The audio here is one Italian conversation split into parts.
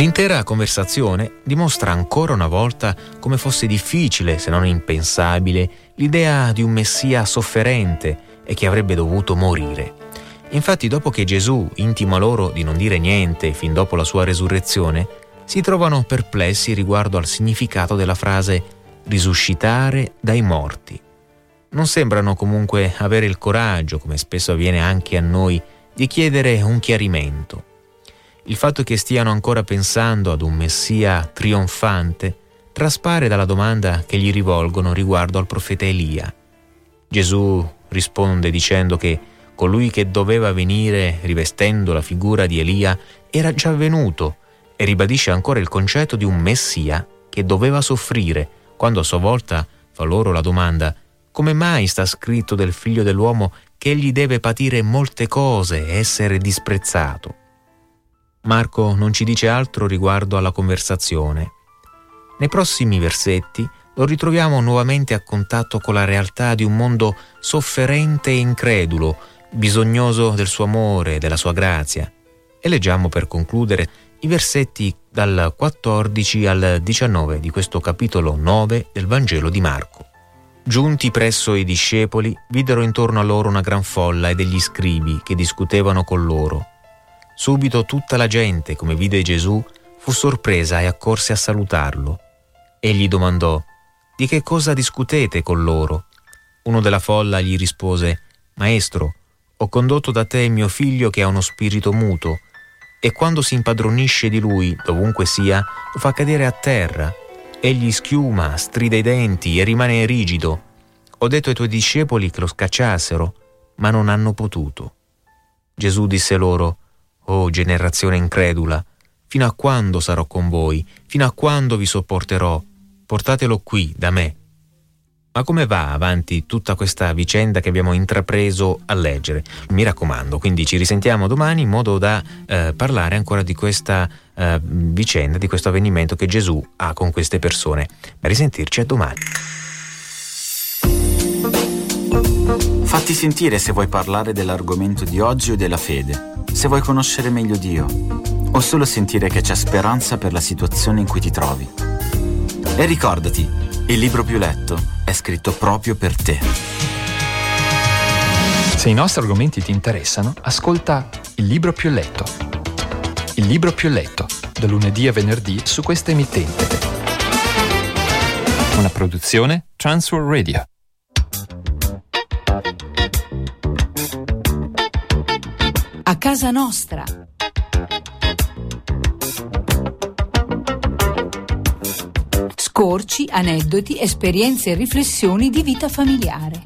L'intera conversazione dimostra ancora una volta come fosse difficile, se non impensabile, l'idea di un Messia sofferente e che avrebbe dovuto morire. Infatti, dopo che Gesù intima loro di non dire niente fin dopo la sua resurrezione, si trovano perplessi riguardo al significato della frase risuscitare dai morti. Non sembrano comunque avere il coraggio, come spesso avviene anche a noi, di chiedere un chiarimento. Il fatto che stiano ancora pensando ad un Messia trionfante traspare dalla domanda che gli rivolgono riguardo al profeta Elia. Gesù risponde dicendo che colui che doveva venire rivestendo la figura di Elia era già venuto e ribadisce ancora il concetto di un Messia che doveva soffrire, quando a sua volta fa loro la domanda: come mai sta scritto del figlio dell'uomo che egli deve patire molte cose e essere disprezzato? Marco non ci dice altro riguardo alla conversazione. Nei prossimi versetti lo ritroviamo nuovamente a contatto con la realtà di un mondo sofferente e incredulo, bisognoso del suo amore e della sua grazia. E leggiamo per concludere i versetti dal 14 al 19 di questo capitolo 9 del Vangelo di Marco. Giunti presso i discepoli, videro intorno a loro una gran folla e degli scribi che discutevano con loro. Subito tutta la gente, come vide Gesù, fu sorpresa e accorse a salutarlo. Egli domandò: «Di che cosa discutete con loro?» Uno della folla gli rispose: «Maestro, ho condotto da te mio figlio che ha uno spirito muto, e quando si impadronisce di lui, dovunque sia, lo fa cadere a terra. Egli schiuma, stride i denti e rimane rigido. Ho detto ai tuoi discepoli che lo scacciassero, ma non hanno potuto». Gesù disse loro: «O generazione incredula, fino a quando sarò con voi? Fino a quando vi sopporterò? Portatelo qui, da me». Ma come va avanti tutta questa vicenda che abbiamo intrapreso a leggere? Mi raccomando, quindi ci risentiamo domani in modo da parlare ancora di questa vicenda, di questo avvenimento che Gesù ha con queste persone. A risentirci, a domani. Fatti sentire se vuoi parlare dell'argomento di oggi o della fede, se vuoi conoscere meglio Dio, o solo sentire che c'è speranza per la situazione in cui ti trovi. E ricordati, il libro più letto è scritto proprio per te. Se i nostri argomenti ti interessano, ascolta Il libro più letto. Il libro più letto, da lunedì a venerdì su questa emittente. Una produzione Transworld Radio. A casa nostra. Scorci, aneddoti, esperienze e riflessioni di vita familiare.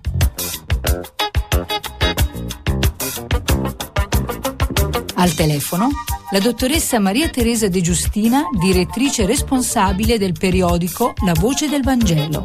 Al telefono la dottoressa Maria Teresa De Giustina, direttrice responsabile del periodico La Voce del Vangelo.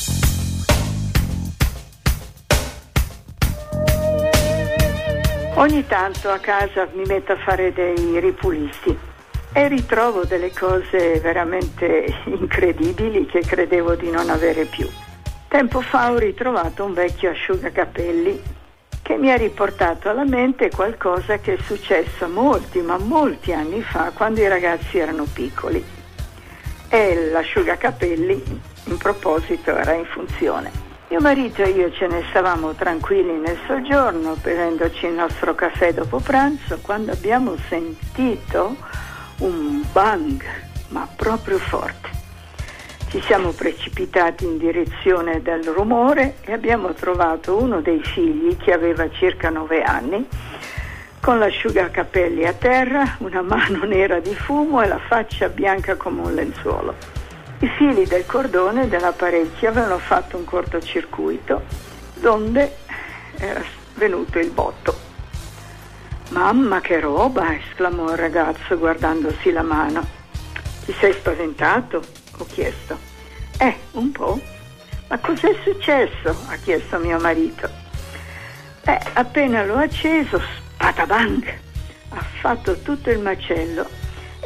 Ogni tanto a casa mi metto a fare dei ripulisti e ritrovo delle cose veramente incredibili che credevo di non avere più. Tempo fa ho ritrovato un vecchio asciugacapelli che mi ha riportato alla mente qualcosa che è successo molti anni fa, quando i ragazzi erano piccoli. E l'asciugacapelli, in proposito, era in funzione. Mio marito e io ce ne stavamo tranquilli nel soggiorno, bevendoci il nostro caffè dopo pranzo, quando abbiamo sentito un bang, ma proprio forte. Ci siamo precipitati in direzione del rumore e abbiamo trovato uno dei figli, che aveva circa 9 anni, con l'asciugacapelli a terra, una mano nera di fumo e la faccia bianca come un lenzuolo. I fili del cordone dell'apparecchio avevano fatto un cortocircuito, donde era venuto il botto. «Mamma, che roba!» esclamò il ragazzo guardandosi la mano. «Ti sei spaventato?» ho chiesto. Un po'. «Ma cos'è successo?» ha chiesto mio marito. Appena l'ho acceso, spatabang! Ha fatto tutto il macello